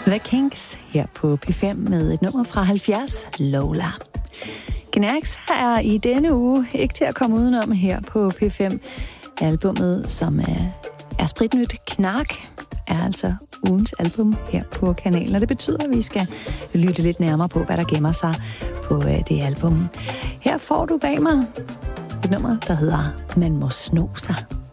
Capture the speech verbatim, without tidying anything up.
The Kinks her på P fem med et nummer fra halvfjerds, Lola. Knacks er i denne uge ikke til at komme udenom her på P fem. Albummet, som er, er spritnyt Knark, er altså ugens album her på kanalen, og det betyder, at vi skal lytte lidt nærmere på, hvad der gemmer sig på det album. Her får du bag mig et nummer, der hedder Man må sno sig.